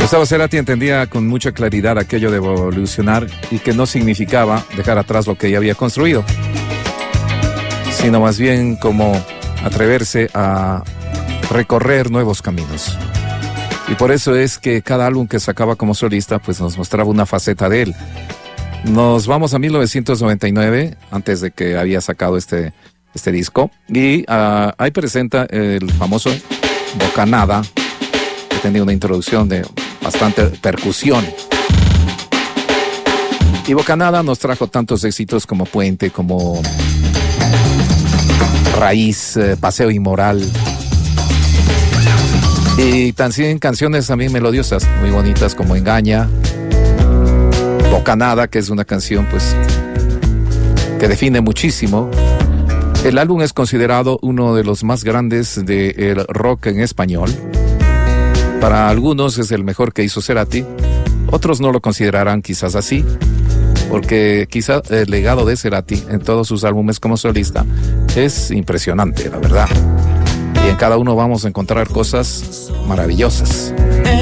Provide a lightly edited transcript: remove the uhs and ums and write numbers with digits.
Gustavo Cerati entendía con mucha claridad aquello de evolucionar y que no significaba dejar atrás lo que ya había construido, sino más bien como atreverse a recorrer nuevos caminos. Y por eso es que cada álbum que sacaba como solista pues nos mostraba una faceta de él. Nos vamos a 1999, antes de que había sacado este disco, y ahí presenta el famoso Bocanada, que tenía una introducción de bastante percusión. Y Bocanada nos trajo tantos éxitos como Puente, como Raíz, Paseo Inmoral, y también canciones también melodiosas muy bonitas como Engaña, Bocanada, que es una canción pues que define muchísimo. El álbum es considerado uno de los más grandes del rock en español. Para algunos es el mejor que hizo Cerati, otros no lo considerarán quizás así, porque quizá el legado de Cerati en todos sus álbumes como solista es impresionante, la verdad. Y en cada uno vamos a encontrar cosas maravillosas.